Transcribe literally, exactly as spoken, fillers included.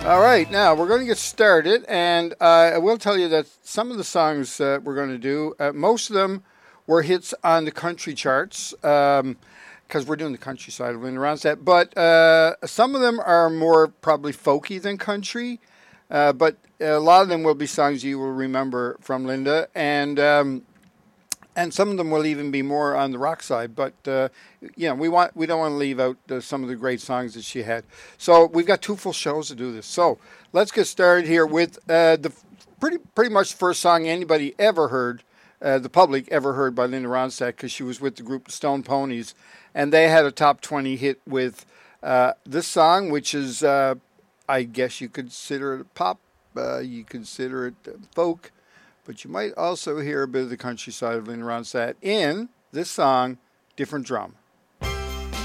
All right, now we're going to get started, and uh, I will tell you that some of the songs uh, we're going to do, uh, most of them were hits on the country charts, because um, we're doing the countryside of Linda Ronstadt, but uh, some of them are more probably folky than country, uh, but a lot of them will be songs you will remember from Linda, and um, and some of them will even be more on the rock side. But uh, you know, we want we don't want to leave out uh, some of the great songs that she had. So we've got two full shows to do this. So let's get started here with uh, the pretty pretty much the first song anybody ever heard, uh, the public ever heard by Linda Ronstadt, because she was with the group Stone Ponies, and they had a top twenty hit with uh, this song, which is uh, I guess you consider it pop, uh, you consider it uh, folk. But you might also hear a bit of the countryside of Linda Ronstadt in this song, Different Drum.